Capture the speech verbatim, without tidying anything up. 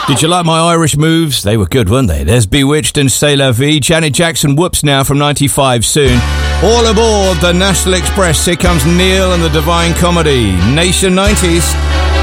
Did you like my Irish moves? They were good, weren't they? There's Bewitched and C'est La Vie. Janet Jackson, Whoops Now from ninety-five soon. All aboard the National Express. Here comes Neil and the Divine Comedy. Nation nineties.